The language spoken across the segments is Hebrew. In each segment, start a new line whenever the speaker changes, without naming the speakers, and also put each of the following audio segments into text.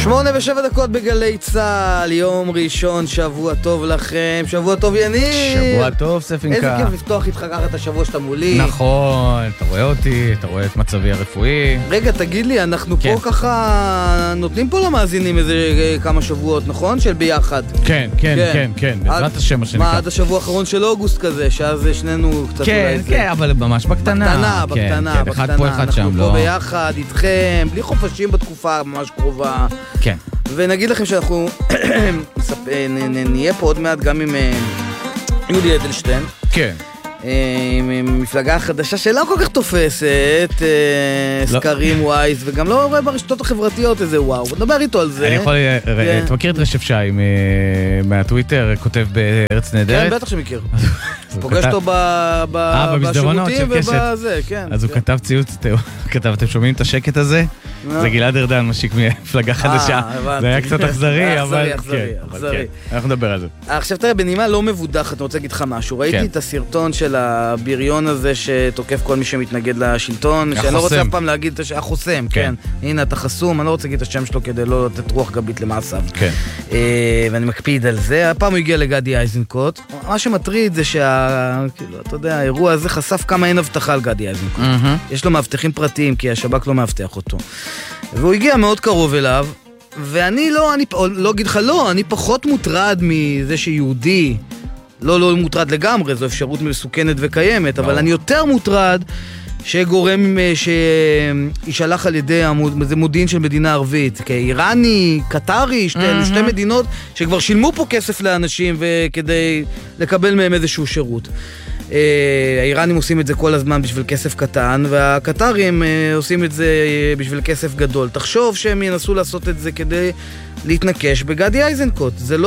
8:07 בגלי צהל, יום ראשון, שבוע טוב לכם, שבוע טוב יניב.
שבוע טוב ספינקה.
איזה כיף לפתוח איתך ככה את השבוע שאתה מולי.
נכון, אתה רואה אותי, אתה רואה את מצבי הרפואי.
רגע, תגיד לי, אנחנו פה ככה נותנים פה למאזינים איזה כמה שבועות, נכון? של ביחד.
כן, בעזרת השם מה שנקרא.
מה, עד השבוע האחרון של אוגוסט כזה, שאז שנינו קצת אולי איזה...
כן, אבל ממש בקטנה.
בקטנה.
אחד פה, אחד שם, לא.
אנחנו פה ביחד, איתכם, בלי חופשים בתקופה ממש קרובה.
כן.
ונגיד לכם שאנחנו נהיה פה עוד מעט גם עם יולי אדלשטיין.
כן.
עם מפלגה חדשה שלא כל כך תופסת סקרים ווייז, וגם לא רואה ברשתות החברתיות איזה וואו. נדבר איתו על זה.
אני יכול... אתה מכיר את רשף שי מהטוויטר, כותב בארץ נהדרת?
כן, בטח שמכיר. פוגש אותו בשירותים ובזה, כן.
אז הוא כתב ציוץ, כתב, אתם שומעים את השקט הזה? זה גלעד ארדן משיק מפלגה חדשה. זה היה קצת אכזרי, אבל כן. אנחנו נדבר על זה.
עכשיו תראה, בנימה לא מבודחת, אני רוצה להגיד לך משהו. ראיתי את הסרטון של הבריון הזה שתוקף כל מי שמתנגד לשלטון, שאני לא רוצה אף פעם להגיד החוסם, כן. הנה, אתה חסום, אני לא רוצה להגיד את השם שלו כדי לא לתת רוח גבית למעשיו.
כן.
ואני מקפיד על זה. הפעם הוא הגיע לגדי איזנקוט. מה שמטריד זה כאילו, אתה יודע, האירוע הזה חשף כמה אין הבטחה על גדי איזנקוט. יש לו מאבטחים פרטיים, כי השב"כ לא מאבטח אותו. והוא הגיע מאוד קרוב אליו, ואני לא אגיד לך לא, אני פחות מוטרד מזה שיהודי, לא מוטרד לגמרי, זו אפשרות מסוכנת וקיימת, אבל אני יותר מוטרד שגורם שישלח על ידי מודיעין של מדינה ערבית, כאיראני, קטרי, שתי מדינות שכבר שילמו פה כסף לאנשים וכדי לקבל מהם איזשהו שירות. האיראנים עושים את זה כל הזמן בשביל כסף קטן, והקטרים עושים את זה בשביל כסף גדול. תחשוב שהם ינסו לעשות את זה כדי להתנקש בגדי איזנקוט. זה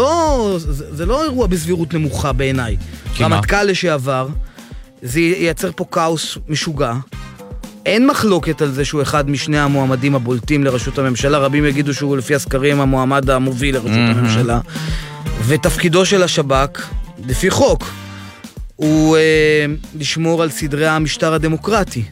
לא אירוע בסבירות נמוכה בעיניי. רמטכ"ל לשעבר, זה ייצר פה כאוס משוגע. אין מחלוקת על זה שהוא אחד משני המועמדים הבולטים לראשות הממשלה. רבים יגידו שהוא לפי הסקרים המועמד המוביל לראשות הממשלה. ותפקידו של השב"כ, לפי חוק, הוא לשמור על סדרי המשטר הדמוקרטי.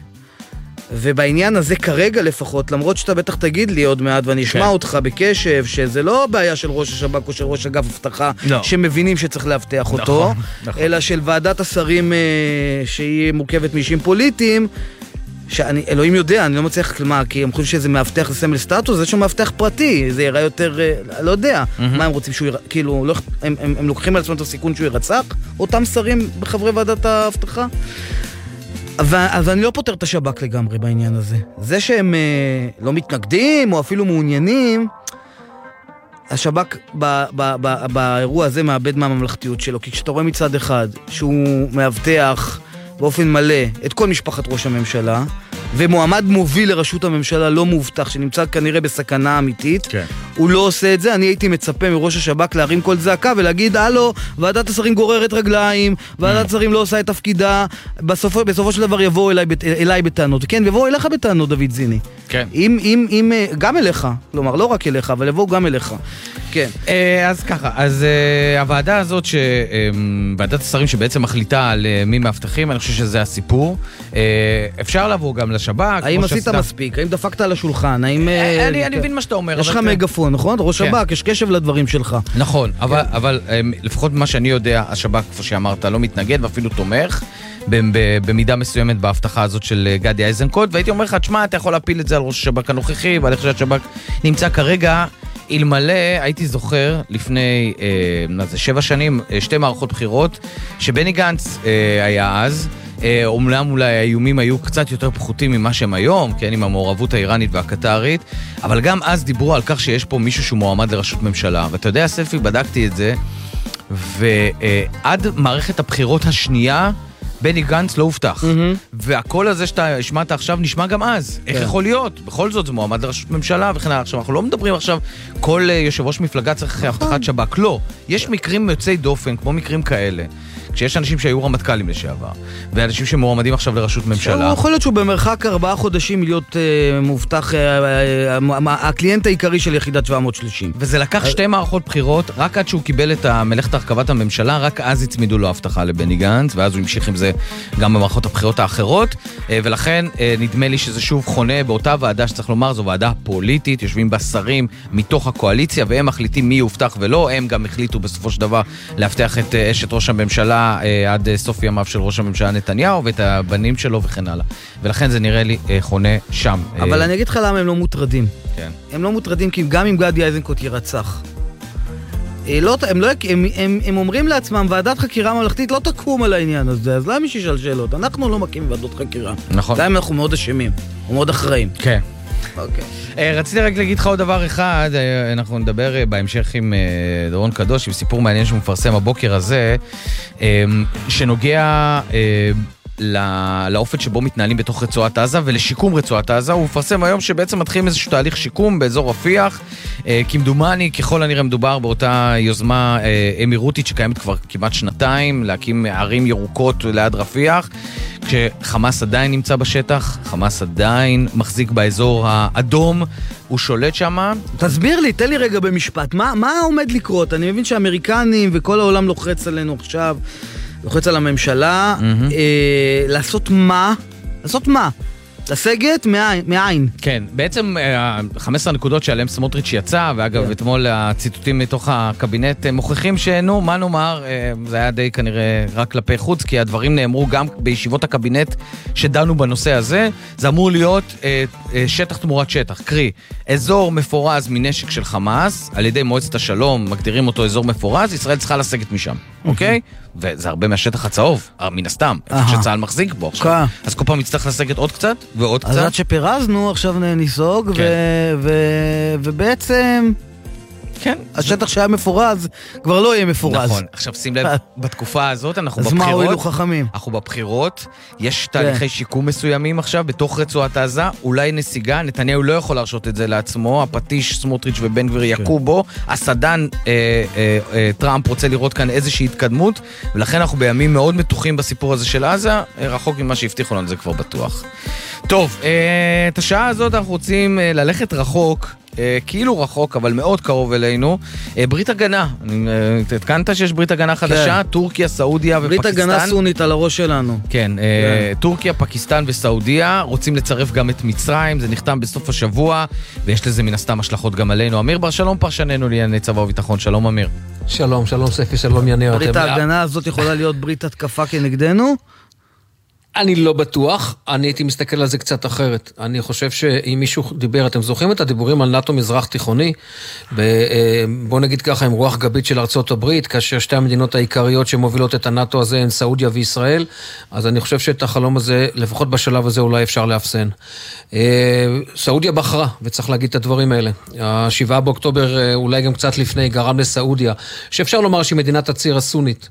ובעניין הזה כרגע לפחות, למרות שאתה בטח תגיד לי עוד מעט ואני אשמע אותך בקשב, שזה לא בעיה של ראש השב"כ או של ראש אגף אבטחה שמבינים שצריך להבטח אותו, אלא של ועדת השרים שהיא מורכבת מאישים פוליטיים, שאני, אלוהים יודע, אני לא מצליח כלמה, כי הם חושבים שזה מאבטח לסמל סטטוס, זה שהוא מאבטח פרטי, זה יראה יותר, לא יודע, מה הם רוצים שהוא, כאילו, הם לוקחים על עצמם את הסיכון שהוא ירצח, אותם שרים בחברי ועדת האבטחה, אז אני לא פותר את השב"כ לגמרי בעניין הזה. זה שהם לא מתנגדים, או אפילו מעוניינים, השב"כ באירוע הזה מאבד מהממלכתיות שלו, כי כשאתה רואה מצד אחד שהוא מאבטח באופן מלא את כל משפחת ראש הממשלה, ומועמד מוביל לראשות הממשלה לא מובטח, שנמצא כנראה בסכנה אמיתית, הוא לא עושה את זה. אני הייתי מצפה מראש השב"כ להרים כל זעקה ולהגיד, הלו, ועדת השרים גוררת רגליים, ועדת השרים לא עושה את תפקידה, בסופו של דבר יבואו אליי בטענות. כן, יבואו אליך בטענות, דוד זיני.
כן.
גם אליך, כלומר, לא רק אליך, אבל יבואו גם אליך. כן.
אז ככה, אז הוועדה הזאת, ועדת השרים שבעצם מחליטה על מי מאבטחים, אני חושב שזה הסיפור. אפשר לעבור גם לשב"כ.
האם עשית מספיק? האם דפקת על השולחן?
אני מבין מה שאתה אומר.
יש לך מגפון, נכון? ראש שב"כ, יש קשב לדברים שלך.
נכון, אבל לפחות מה שאני יודע, השב"כ, כמו שאמרת, לא מתנגד ואפילו תומך במידה מסוימת בהבטחה הזאת של גדי איזנקוט, והייתי אומר לך, תשמע, אתה יכול להפיל את זה על ראש השב"כ הנוכחי, ועל איך שהשב"כ נמצא כרגע, אלמלא הייתי זוכר לפני 7 שנים, 2 מערכות בחירות, שבני גנץ היה אז, אומנם אולי האיומים היו קצת יותר פחותים ממה שהם היום, כן, עם המעורבות האיראנית והקטרית, אבל גם אז דיברו על כך שיש פה מישהו שהוא מועמד לראשות ממשלה, ואתה יודע, ספי, בדקתי את זה, ועד מערכת הבחירות השנייה, בני גנץ לא הובטח. והכל הזה שאתה השמעת עכשיו נשמע גם אז. איך יכול להיות? בכל זאת זה מועמד לראשות ממשלה וכן הלאה. עכשיו אנחנו לא מדברים עכשיו כל יושב ראש מפלגה צריך הבטחת שב"כ. לא. יש מקרים יוצאי דופן, כמו מקרים כאלה. כשיש אנשים שהיו רמטכ"לים לשעבר, ואנשים שמועמדים עכשיו לראשות ממשלה.
יכול להיות שהוא במרחק 4 חודשים להיות מובטח, הקליינט העיקרי של יחידת 730.
וזה לקח 2 מערכות בחירות, רק עד שהוא קיבל את מלאכת הרכבת הממשלה, רק אז הצמידו לו הבטחה לבני גנץ, ואז הוא המשיך עם זה גם במערכות הבחירות האחרות, ולכן נדמה לי שזה שוב חונה באותה ועדה שצריך לומר, זו ועדה פוליטית, יושבים בה שרים מתוך הקואליציה, והם מחליטים מי יובטח ולא, הם גם החליטו בסופו של דבר להבטח את אשת ראש הממשלה עד סוף ימיו של ראש הממשלה נתניהו, ואת הבנים שלו וכן הלאה. ולכן זה נראה לי חונה שם.
אבל אני אגיד לך למה הם לא מוטרדים.
כן.
הם לא מוטרדים כי גם אם גדי איזנקוט ירצח. הם אומרים לעצמם, ועדת חקירה ממלכתית לא תקום על העניין הזה, אז למה שישאל שאלות? אנחנו לא מקימים ועדות חקירה.
נכון.
למה אנחנו מאוד אשמים, או מאוד אחראים.
כן.
אוקיי.
רציתי רק להגיד לך עוד דבר אחד, אנחנו נדבר בהמשך עם דורון קדוש, עם סיפור מעניין שהוא מפרסם הבוקר הזה, שנוגע לאופן שבו מתנהלים בתוך רצועת עזה ולשיקום רצועת עזה. הוא מפרסם היום שבעצם מתחילים איזשהו תהליך שיקום באזור רפיח, כמדומני, ככל הנראה מדובר באותה יוזמה אמירותית שקיימת כבר כמעט 2 להקים ערים ירוקות ליד רפיח, כשחמאס עדיין נמצא בשטח, חמאס עדיין מחזיק באזור האדום, הוא שולט שם.
תסביר לי, תן לי רגע במשפט, מה עומד לקרות? אני מבין שהאמריקנים וכל העולם לוחץ עלינו עכשיו, לוחץ על הממשלה, לעשות מה? לעשות מה? לסגת מאין.
כן, בעצם 15 נקודות שעליהם סמוטריץ' יצא, ואגב, אתמול הציטוטים מתוך הקבינט מוכיחים שנו, מה נאמר, זה היה די כנראה רק כלפי חוץ, כי הדברים נאמרו גם בישיבות הקבינט שדנו בנושא הזה. זה אמור להיות שטח תמורת שטח, קרי, אזור מפורז מנשק של חמאס, על ידי מועצת השלום, מגדירים אותו אזור מפורז, ישראל צריכה לסגת משם, אוקיי? וזה הרבה מהשטח הצהוב, מן הסתם, איפה שצהל מחזיק בו עכשיו. אז כל פעם נצטרך לסגת עוד קצת ועוד קצת.
אז עד שפירזנו, עכשיו ניסוג, ובעצם כן, השטח שהיה מפורז כבר לא יהיה מפורז.
נכון, עכשיו שים לב, בתקופה הזאת אנחנו
בבחירות. אז מה הועילו חכמים?
אנחנו בבחירות, יש תהליכי שיקום מסוימים עכשיו בתוך רצועת עזה, אולי נסיגה, נתניהו לא יכול להרשות את זה לעצמו, הפטיש סמוטריץ' ובן גביר יקו בו, הסדן טראמפ רוצה לראות כאן איזושהי התקדמות, ולכן אנחנו בימים מאוד מתוחים בסיפור הזה של עזה, רחוק ממה שהבטיחו לנו, זה כבר בטוח. טוב, את השעה הזאת אנחנו רוצים ללכת רחוק, כאילו רחוק, אבל מאוד קרוב אלינו. ברית הגנה, התקנת שיש ברית הגנה חדשה, טורקיה, סעודיה ופקיסטן.
ברית הגנה סונית על הראש שלנו.
כן, טורקיה, פקיסטן וסעודיה, רוצים לצרף גם את מצרים, זה נחתם בסוף השבוע, ויש לזה מן הסתם השלכות גם עלינו. אמיר בר שלום, פרשננו לענייני צבא וביטחון, שלום אמיר.
שלום, שלום ספי, שלום יניר.
ברית ההגנה הזאת יכולה להיות ברית התקפה כנגדנו?
אני לא בטוח, אני הייתי מסתכל על זה קצת אחרת. אני חושב שאם מישהו דיבר, אתם זוכרים את הדיבורים על נאטו מזרח תיכוני? בוא נגיד ככה, עם רוח גבית של ארצות הברית, כאשר 2 המדינות העיקריות שמובילות את הנאטו הזה הן סעודיה וישראל, אז אני חושב שאת החלום הזה, לפחות בשלב הזה אולי אפשר להפסן. סעודיה בחרה, וצריך להגיד את הדברים האלה. 7 באוקטובר, אולי גם קצת לפני, גרם לסעודיה, שאפשר לומר שהיא מדינת הציר הסונית.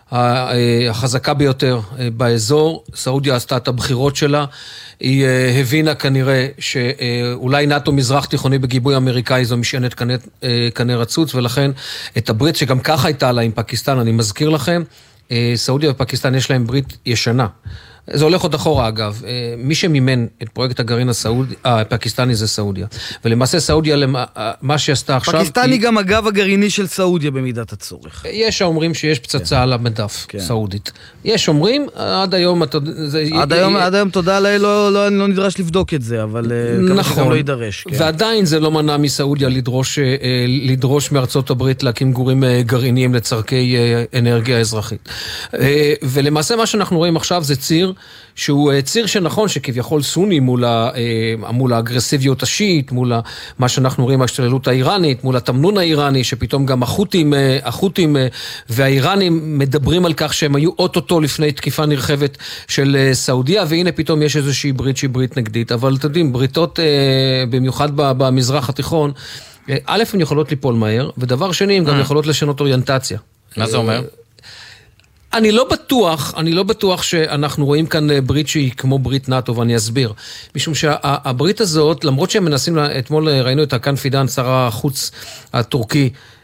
החזקה ביותר באזור, סעודיה עשתה את הבחירות שלה, היא הבינה כנראה שאולי נאטו מזרח תיכוני בגיבוי אמריקאי זו משענת קנה רצוץ, ולכן את הברית שגם ככה הייתה לה עם פקיסטן, אני מזכיר לכם, סעודיה ופקיסטן יש להם ברית ישנה. זה הולך עוד אחורה אגב, מי שמימן את פרויקט הגרעין הפקיסטני זה סעודיה, ולמעשה סעודיה, מה שעשתה עכשיו...
פקיסטן היא גם הגב הגרעיני של סעודיה במידת הצורך.
יש האומרים שיש פצצה על המדף סעודית. יש אומרים, עד היום...
עד היום תודה לאל, לא נדרש לבדוק את זה, אבל ככה לא יידרש.
ועדיין זה לא מנע מסעודיה לדרוש מארצות הברית להקים גורים גרעיניים לצרכי אנרגיה אזרחית. ולמעשה מה שאנחנו רואים עכשיו זה ציר שהוא ציר שנכון שכביכול סוני מול האגרסיביות השיעית, מול מה שאנחנו רואים ההשתוללות האיראנית, מול התמנון האיראני, שפתאום גם החות'ים והאיראנים מדברים על כך שהם היו אוטוטו לפני תקיפה נרחבת של סעודיה, והנה פתאום יש איזושהי ברית שהיא ברית נגדית, אבל אתם יודעים, בריתות במיוחד במזרח התיכון, א', הן יכולות ליפול מהר, ודבר שני, הן גם יכולות לשנות אוריינטציה.
מה זה אומר?
אני לא בטוח שאנחנו רואים כאן ברית שהיא כמו ברית נאטו, ואני אסביר. משום שהברית הזאת, למרות שהם מנסים, אתמול ראינו את הקנפידן, שר החוץ הטורקי,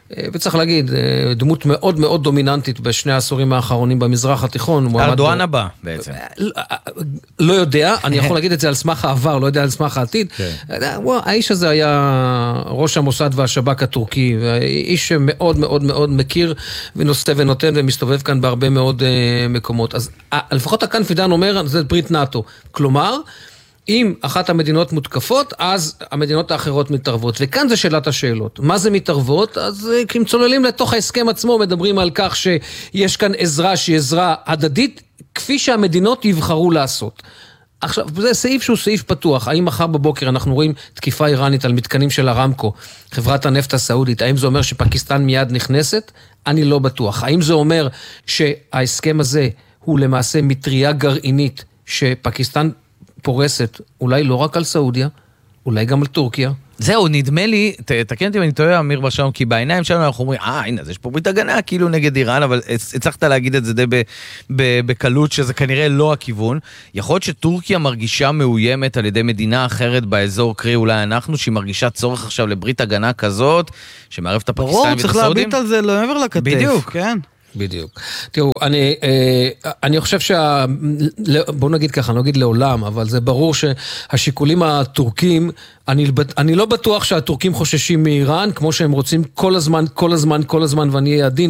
וצריך להגיד, דמות מאוד מאוד דומיננטית בשני העשורים האחרונים במזרח התיכון.
ארדואן הבא בעצם.
לא יודע, אני יכול להגיד את זה על סמך העבר, לא יודע על סמך העתיד. האיש הזה היה ראש המוסד והשב"כ הטורקי, איש שמאוד מאוד מאוד מכיר ונושא ונותן ומסתובב כאן בהרבה מאוד מקומות. אז לפחות הכאן פידן אומר, זה ברית נאטו. כלומר, אם אחת המדינות מותקפות, אז המדינות האחרות מתערבות. וכאן זה שאלת השאלות. מה זה מתערבות? אז אם צוללים לתוך ההסכם עצמו, מדברים על כך שיש כאן עזרה שהיא עזרה הדדית, כפי שהמדינות יבחרו לעשות. עכשיו, זה סעיף שהוא סעיף פתוח. האם מחר בבוקר אנחנו רואים תקיפה איראנית על מתקנים של ארמקו, חברת הנפט הסעודית, האם זה אומר שפקיסטן מיד נכנסת? אני לא בטוח. האם זה אומר שההסכם הזה הוא למעשה מטריה גרעינית שפקיסטן פורסת, אולי לא רק על סעודיה, אולי גם על טורקיה.
זהו, נדמה לי, תקן אותי אם אני טועה, אמיר בשלום, כי בעיניים שלנו אנחנו אומרים, הנה, אז יש פה ברית הגנה כאילו נגד איראן, אבל הצלחת להגיד את זה די בקלות, שזה כנראה לא הכיוון. יכול להיות שטורקיה מרגישה מאוימת על ידי מדינה אחרת באזור, קרי אולי אנחנו, שהיא מרגישה צורך עכשיו לברית הגנה כזאת, שמערב את הפקיסטנים ואת הסעודים.
ברור, צריך להביט על זה לא מעבר לכתף.
בדיוק.
כן.
בדיוק. תראו, אני חושב בואו נגיד ככה, אני לא אגיד לעולם, אבל זה ברור שהשיקולים הטורקים, אני לא בטוח שהטורקים חוששים מאיראן, כמו שהם רוצים כל הזמן, ואני אהיה עדין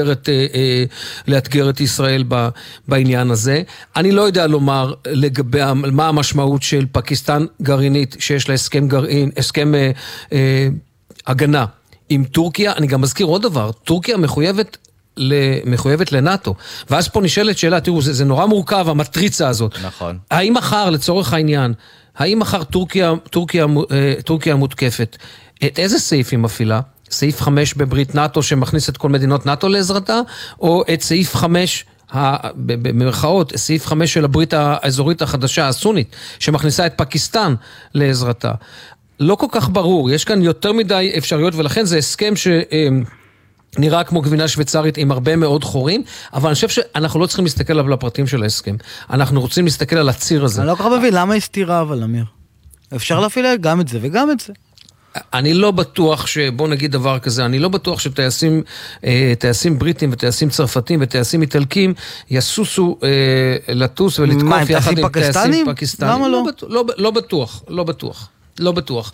לאתגר את ישראל בעניין הזה. אני לא יודע לומר לגבי מה המשמעות של פקיסטן גרעינית, שיש לה הסכם הגנה עם טורקיה. אני גם מזכיר עוד דבר, טורקיה מחויבת לנאטו. ואז פה נשאלת שאלה, תראו, זה נורא מורכב, המטריצה הזאת.
נכון.
האם מחר, לצורך העניין, האם מחר טורקיה מותקפת, את איזה סעיף היא מפעילה? סעיף 5 בברית נאטו שמכניס את כל מדינות נאטו לעזרתה, או את סעיף 5 במרכאות, סעיף 5 של הברית האזורית החדשה, הסונית, שמכניסה את פקיסטן לעזרתה? לא כל כך ברור, יש כאן יותר מדי אפשרויות, ולכן זה הסכם נראה כמו גבינה שוויצרית עם הרבה מאוד חורים, אבל אני חושב שאנחנו לא צריכים להסתכל על הפרטים של ההסכם. אנחנו רוצים להסתכל על הציר הזה.
אני לא כל כך מבין, למה הסתירה אבל, אמיר? אפשר להפעיל גם את זה וגם את זה.
אני לא בטוח בוא נגיד דבר כזה, אני לא בטוח שטייסים בריטים וטייסים צרפתים וטייסים איטלקים יסוסו לטוס ולתקוף יחד עם טייסים פקיסטנים.
למה לא?
לא בטוח.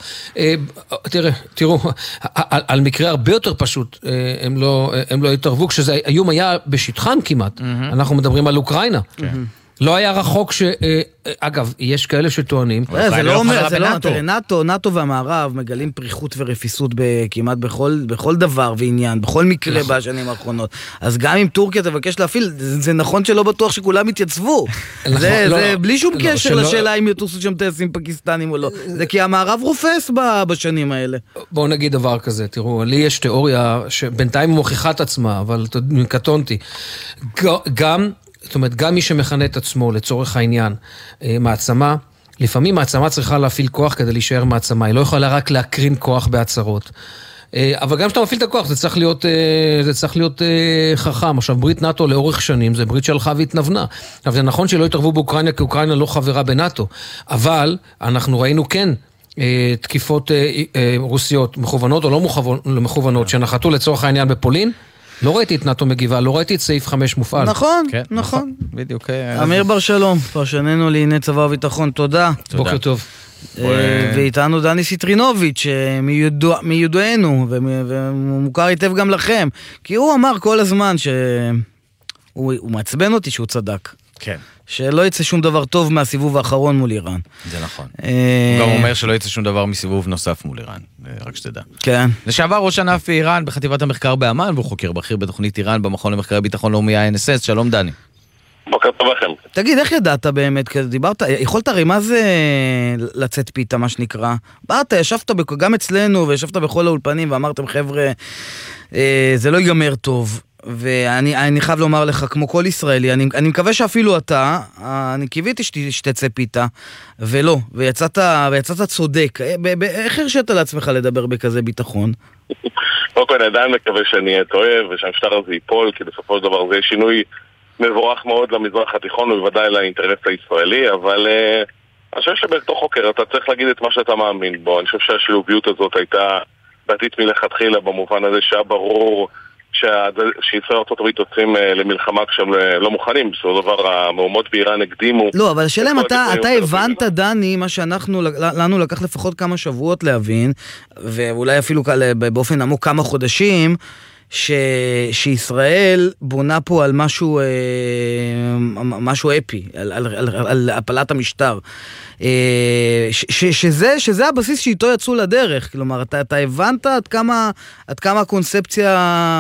תראו, על מקרה הרבה יותר פשוט, הם לא התערבו, כשזה היום היה בשטחם כמעט. אנחנו מדברים על אוקראינה. לא היה רחוק אגב, יש כאלה שטוענים.
זה לא אומר, זה לא, תראה, נאטו והמערב מגלים פריחות ורפיסות כמעט בכל דבר ועניין, בכל מקרה בשנים האחרונות. אז גם אם טורקיה תבקש להפעיל, זה נכון שלא בטוח שכולם יתייצבו. זה בלי שום קשר לשאלה אם יטוסו שם טייסים פקיסטנים או לא. זה כי המערב רופס בשנים האלה.
בואו נגיד דבר כזה, תראו, לי יש תיאוריה שבינתיים מוכיחה את עצמה, אבל קטונתי. זאת אומרת, גם מי שמכנה את עצמו לצורך העניין מעצמה, לפעמים מעצמה צריכה להפעיל כוח כדי להישאר מעצמה, היא לא יכולה רק להקרין כוח בהצהרות. אבל גם כשאתה מפעיל את הכוח, זה צריך להיות חכם. עכשיו, ברית נאטו לאורך שנים, זה ברית שהלכה והתנבנה. אבל זה נכון שלא התערבו באוקראינה, כי אוקראינה לא חברה בנאטו. אבל אנחנו ראינו כן תקיפות רוסיות, מכוונות או לא מכוונות, שנחתו לצורך העניין בפולין, לא ראיתי את נאטו מגיבה, לא ראיתי את סעיף 5 מופעל.
נכון.
בדיוק.
אמיר בר שלום, פרשננו לענייני צבא וביטחון, תודה.
בוקר טוב.
ואיתנו דני סיטרינוביץ' מיודענו, ומוכר היטב גם לכם, כי הוא אמר כל הזמן שהוא מעצבן אותי שהוא צדק.
כן.
שלא יצא שום דבר טוב מהסיבוב האחרון מול איראן.
זה נכון. הוא גם אומר שלא יצא שום דבר מסיבוב נוסף מול איראן, רק שתדע.
כן.
לשעבר ראש ענף איראן בחטיבת המחקר באמן, והוא חוקר בכיר בתוכנית איראן במכון למחקרי ביטחון לאומי INSS. שלום דני.
בוקר טוב לכם.
תגיד, איך ידעת באמת? כי דיברת, יכולת הרי מה זה לצאת פיתה, מה שנקרא? באת, ישבת גם אצלנו, וישבת בכל האולפנים, ואמרתם, חבר'ה, זה לא ייגמר טוב. ואני חייב לומר לך, כמו כל ישראלי, אני מקווה שאפילו אתה, אני קיוויתי שתצא פיתה, ולא, ויצאת צודק. איך הרשית לעצמך לדבר בכזה ביטחון?
קודם כל, אני עדיין מקווה שאני אהיה טועה, ושהמשטר הזה ייפול, כי בסופו של דבר זה שינוי מבורך מאוד למזרח התיכון, ובוודאי לאינטרס הישראלי, אבל אני חושב שבתוך חוקר אתה צריך להגיד את מה שאתה מאמין בו. אני חושב שהשילוביות הזאת הייתה בעתית מלכתחילה, במובן הזה שהיה ברור שישראל ארצות הברית יוצאים למלחמה כשהם לא מוכנים. בסופו של דבר המהומות באיראן הקדימו.
לא, אבל השאלה אם אתה הבנת, דני, מה לנו לקח לפחות כמה שבועות להבין, ואולי אפילו באופן עמוק כמה חודשים, שישראל בונה פה על משהו אפי, על הפלת המשטר. שזה הבסיס שאיתו יצאו לדרך. כלומר, אתה הבנת עד כמה הקונספציה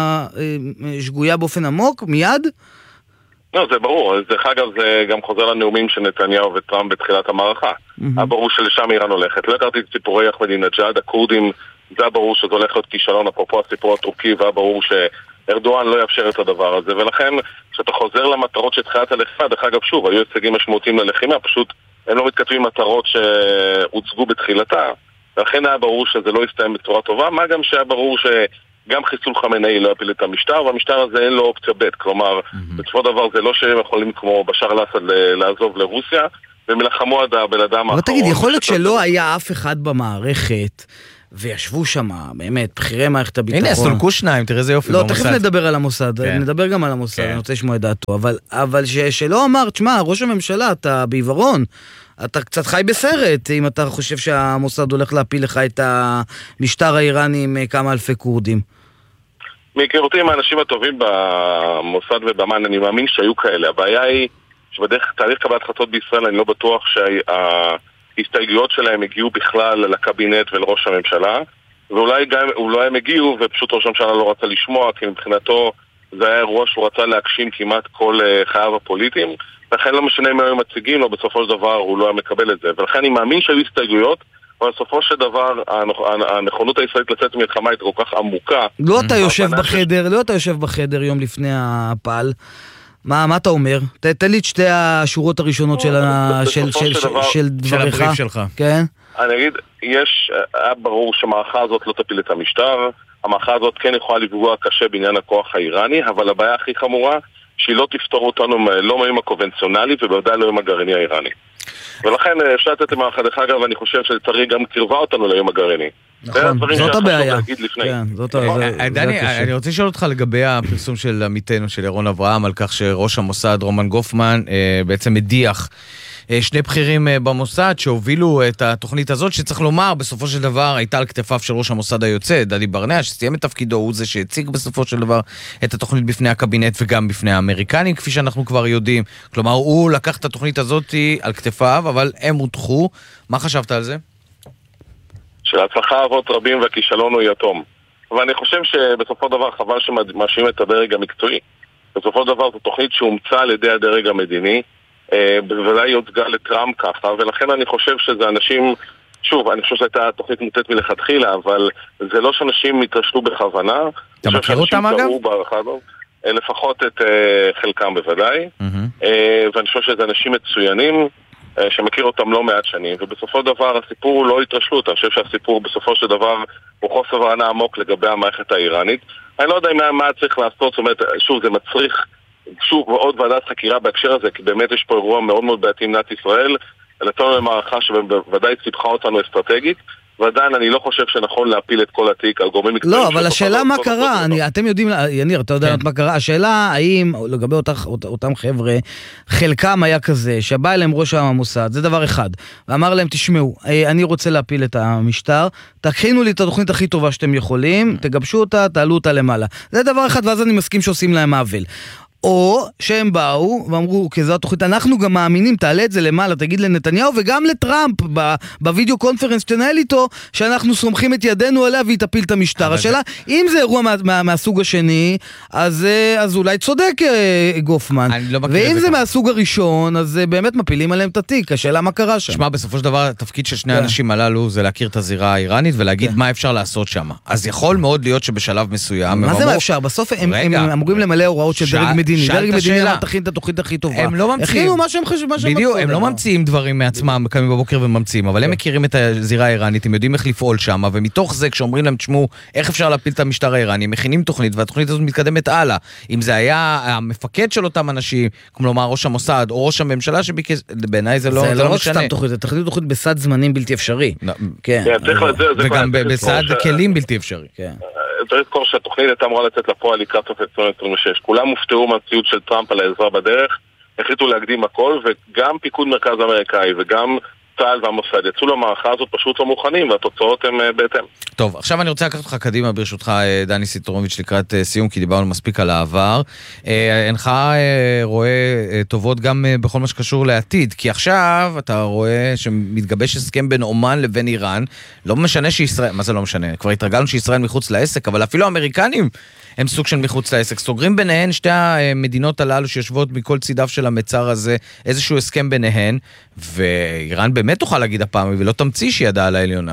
שגויה באופן עמוק, מיד?
לא, זה ברור. דרך אגב, זה גם חוזר לנאומים של נתניהו וטראמפ בתחילת המערכה. ברור שלשם איראן הולכת. לא הכרתי את סיפורי אחמדינג'אד, הכורדים, זה ברור שזה הולך להיות כישלון, אפרופו הסיפור הטורקי, ברור שארדואן לא יאפשר את הדבר הזה, ולכן כשאתה חוזר למטרות שתחילת הלחימה, דרך אגב שוב, היו הישגים משמעותיים ללחימה, פשוט הם לא מתכתבים מטרות שהוצגו בתחילתה, ולכן היה ברור שזה לא יסתיים בצורה טובה, מה גם שהיה ברור שגם חיסול חמינאי לא יפיל את המשטר, והמשטר הזה אין לו אופציה ב', כלומר, בסופו דבר זה לא שהם יכולים כמו בשאר אל-אסד לעזוב לרוסיה, והם ילחמו עד הבן אדם האחרון.
אבל תגיד, יכול להיות שלא היה אף אחד במערכת וישבו שם, באמת, בחירי מערכת הביטחון.
הנה, סולקו שניים, תראה איזה יופי
במוסד.
במוסד.
לא, תכף נדבר על המוסד, נדבר גם על המוסד, אני רוצה לשמוע את דעתו, אבל שלא אמר, תשמע, ראש הממשלה, אתה בעיוורון, אתה קצת חי בסרט, אם אתה חושב שהמוסד הולך להפיל לך את המשטר האיראני עם כמה אלפי קורדים.
מהיכרותי עם האנשים הטובים במוסד ובאמן, אני מאמין שהיו כאלה. הבעיה היא שבדרך תהליך קבלת החלטות בישראל, אני לא בטוח ההסתייגויות שלהם הגיעו בכלל לקבינט ולראש הממשלה, ואולי גם, אולי הם הגיעו ופשוט ראש הממשלה לא רצה לשמוע, כי מבחינתו זה היה אירוע שהוא רצה להגשים כמעט כל חייו הפוליטיים, לכן לא משנה אם הם מציגים לו, בסופו של דבר הוא לא היה מקבל את זה, ולכן אני מאמין שהיו הסתייגויות, אבל בסופו של דבר הנכונות הישראלית לצאת ממלחמה היא כל כך עמוקה.
לא אתה יושב בחדר יום לפני הפעל, מה אתה אומר? תן לי את שתי השורות הראשונות של דבריך.
שלך.
כן?
אני אגיד, היה ברור שהמערכה הזאת לא תפיל את המשטר, המערכה הזאת כן יכולה לפגוע קשה בעניין הכוח האיראני, אבל הבעיה הכי חמורה שהיא לא תפתור אותנו לא מהאיום הקונבנציונלי ובוודאי לא עם הגרעיני האיראני. ולכן אפשר לתת למערכה, דרך אגב, אני חושב שצריך גם קרבה אותנו לאיום הגרעיני.
נכון, זאת הבעיה.
דני, אני רוצה לשאול אותך לגבי הפרסום של עמיתנו, של ירון אברהם, על כך שראש המוסד רומן גופמן בעצם מדיח שני בכירים במוסד שהובילו את התוכנית הזאת, שצריך לומר, בסופו של דבר הייתה על כתפיו של ראש המוסד היוצא, דדי ברנע, שסיים את תפקידו, הוא זה שהציג בסופו של דבר את התוכנית בפני הקבינט וגם בפני האמריקנים, כפי שאנחנו כבר יודעים. כלומר, הוא לקח את התוכנית הזאת על כתפיו, אבל הם הודחו. מה חשבת על זה?
שההצלחה אבות רבים והכישלון הוא יתום. אבל אני חושב שבסופו של דבר חבל שמאשים את הדרג המקצועי. בסופו של דבר זו תוכנית שהומצא על ידי הדרג המדיני, בוודאי יוצגה לטראמפ ככה, ולכן אני חושב שזה אנשים, שוב, אני חושב שהייתה תוכנית מוטט מלכתחילה, אבל זה לא שאנשים התרשלו בכוונה.
אתה מכיר אותם אגב?
לפחות את חלקם בוודאי, ואני חושב שזה אנשים מצוינים, שמכיר אותם לא מעט שנים, ובסופו של דבר הסיפור הוא לא התרשלות, אני חושב שהסיפור בסופו של דבר הוא חוסר הבנה עמוק לגבי המערכת האיראנית. אני לא יודע מה צריך לעשות, זאת אומרת, שוב, זה מצריך שוב עוד ועדת חקירה בהקשר הזה, כי באמת יש פה אירוע מאוד מאוד בעייתי עם מדינת ישראל, לצורך למערכה שבוודאי סיפחה אותנו אסטרטגית, ועדיין אני לא חושב שנכון להפיל את כל התיק על גורמים מקצועיים.
לא, אבל השאלה מה קרה, אתם יודעים, יניר, אתה יודע מה קרה, השאלה האם לגבי אותם חבר'ה, חלקם היה כזה, שבא אליהם ראש המוסד, זה דבר אחד, ואמר להם, תשמעו, אני רוצה להפיל את המשטר, תכינו לי את התוכנית הכי טובה שאתם יכולים, תגבשו אותה, תעלו אותה למעלה. זה דבר אחד, ואז אני מסכים שעושים להם עוול. או שהם באו ואמרו, כי זו התוכנית, אנחנו גם מאמינים, תעלה את זה למעלה, תגיד לנתניהו וגם לטראמפ בווידאו קונפרנס שתנהל איתו, שאנחנו סומכים את ידינו עליה והיא תפיל את המשטר. השאלה, אם זה אירוע מהסוג השני, אז אולי צודק גופמן. ואם זה מהסוג הראשון, אז באמת מפילים עליהם את התיק. השאלה מה קרה שם.
שמע, בסופו של דבר, התפקיד של שני האנשים הללו זה להכיר את הזירה האיראנית ולהגיד מה אפשר לעשות שם. אז יכול מאוד להיות שבשלב מסוים...
מה זה מה אפשר? בסוף הם אמורים למלא הוראות של דרג מדיני. מדיני. דרג מדיני אמר תכין את התוכנית הכי טובה.
הם לא ממציאים.
הכינו מה שהם חשבו.
בדיוק, הם לא ממציאים דברים מעצמם, קמים בבוקר וממציאים, אבל הם מכירים את הזירה האיראנית, הם יודעים איך לפעול שם, ומתוך זה, כשאומרים להם, תשמעו, איך אפשר להפיל את המשטר האיראני, הם מכינים תוכנית, והתוכנית הזאת מתקדמת הלאה. אם זה היה המפקד של אותם אנשים, כלומר ראש המוסד, או ראש הממשלה שביקש, בעיניי זה לא משנה.
זה לא רק סתם תוכנית, זה תוכנית בסד זמנים בלתי אפשרי. כן.
וגם בסד כלים בלתי אפשרי.
צריך לזכור שהתוכנית הייתה אמורה לצאת לפועל לקראת סוף 2026. כולם הופתעו מהציוד של טראמפ על העזרה בדרך, החליטו להקדים הכל, וגם פיקוד מרכז אמריקאי וגם צה"ל והמוסד יצאו למערכה הזאת פשוט לא מוכנים, והתוצאות הן בהתאם.
טוב, עכשיו אני רוצה לקחת אותך קדימה ברשותך, דני סיטרוביץ', לקראת סיום, כי דיברנו מספיק על העבר. אינך רואה טובות גם בכל מה שקשור לעתיד, כי עכשיו אתה רואה שמתגבש הסכם בין אומן לבין איראן, לא משנה שישראל, מה זה לא משנה? כבר התרגלנו שישראל מחוץ לעסק, אבל אפילו האמריקנים הם סוג של מחוץ לעסק. סוגרים ביניהן שתי המדינות הללו שיושבות מכל צידיו של המצר הזה, איזשהו הסכם ביניהן, ואיראן באמת תוכל להגיד הפעם, ולא תמציא שידעה על העליונה.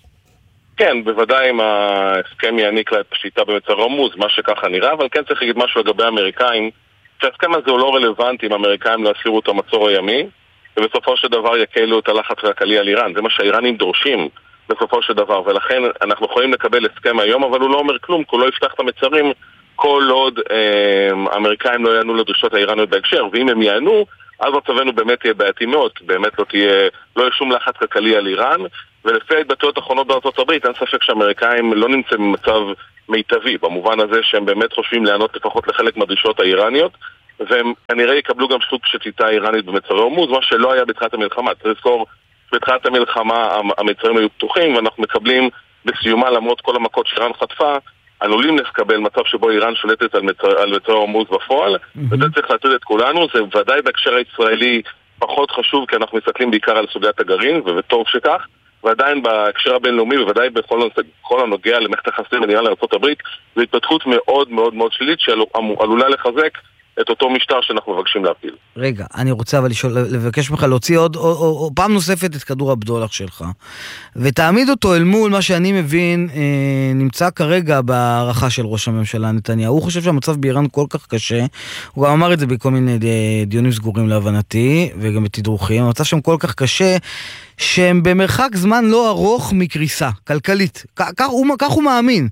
כן, בוודאי אם ההסכם יעניק לה את השליטה במצר הורמוז, מה שככה נראה, אבל כן צריך להגיד משהו לגבי האמריקאים, שההסכם הזה הוא לא רלוונטי אם האמריקאים לא יסירו את המצור הימי, ובסופו של דבר יקלו את הלחץ הכלכלי על איראן. זה מה שהאיראנים דורשים בסופו של דבר, ולכן אנחנו יכולים לקבל הסכם היום, אבל הוא לא אומר כלום, כי הוא לא יפתח את המצרים כל עוד האמריקאים לא יענו לדרישות האיראניות בהקשר, ואם הם יענו, אז מצבנו באמת תהיה בעייתי מאוד, כי באמת לא יהיה שום לחץ כלכלי על איראן, ולפי ההתבטאויות האחרונות בארצות הברית, אין ספק שהאמריקאים לא נמצאים במצב מיטבי, במובן הזה שהם באמת חושבים לענות לפחות לחלק מהדרישות האיראניות, והם כנראה יקבלו גם סוג של שליטה איראנית במצרי הורמוז, מה שלא היה בתחילת המלחמה. צריך לזכור, בתחילת המלחמה המצרים היו פתוחים, ואנחנו מקבלים בסיומה, למרות כל המכות שאיראן חטפה, עלולים לקבל מצב שבו איראן שולטת על מצרי הורמוז בפועל, וזה צריך להטריד את כולנו. זה ודאי בהקשר הישראלי פחות חשוב, כי אנחנו מסתכלים בעיקר על סוגיית הגרעין, וטוב שכך, ועדיין בהקשר הבינלאומי, ובוודאי בכל הנוגע למערכת היחסים בין איראן לארצות הברית, זו התפתחות מאוד מאוד מאוד שלילית, שעלולה לחזק את אותו משטר שאנחנו מבקשים להפיל.
רגע, אני רוצה אבל לבקש ממך להוציא עוד פעם נוספת את כדור הבדולח שלך, ותעמיד אותו אל מול מה שאני מבין נמצא כרגע בהערכה של ראש הממשלה נתניהו. הוא חושב שהמצב באיראן כל כך קשה, הוא גם אמר את זה בכל מיני דיונים סגורים להבנתי, וגם בתדרוכים, המצב שם כל כך קשה, שהם במרחק זמן לא ארוך מקריסה, כלכלית. כך הוא מאמין.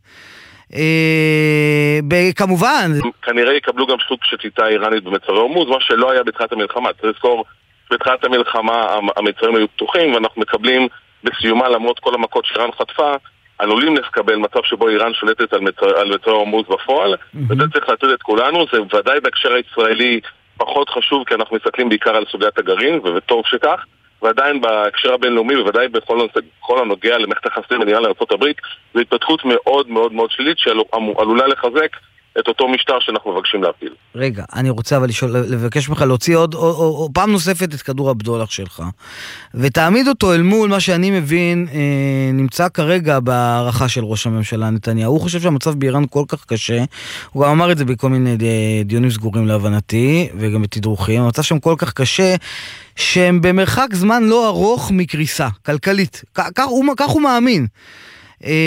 כמובן
כנראה יקבלו גם סוג של שליטה איראנית במצרי הורמוז, מה שלא היה בתחילת המלחמה. צריך לזכור, בתחילת המלחמה המצרים היו פתוחים, ואנחנו מקבלים בסיומה, למרות כל המכות שאיראן חטפה, עלולים לקבל מצב שבו איראן שולטת על מצרי הורמוז בפועל, וזה צריך להטריד את כולנו. זה ודאי בהקשר הישראלי פחות חשוב, כי אנחנו מסתכלים בעיקר על סוגיית הגרעין, וטוב שכך, ועדיין בהקשר הבינלאומי, ובוודאי בכל הנוגע למערכת היחסים בין איראן לארצות הברית, זו התפתחות מאוד מאוד מאוד שלילית, שעלולה לחזק את אותו משטר שאנחנו מבקשים להפיל.
רגע, אני רוצה אבל לבקש ממך להוציא עוד פעם נוספת את כדור הבדולח שלך, ותעמיד אותו אל מול מה שאני מבין נמצא כרגע בהערכה של ראש הממשלה נתניהו. הוא חושב שהמצב באיראן כל כך קשה, הוא גם אמר את זה בכל מיני דיונים סגורים להבנתי, וגם בתדרוכים, המצב שם כל כך קשה, שהם במרחק זמן לא ארוך מקריסה, כלכלית. כך הוא מאמין.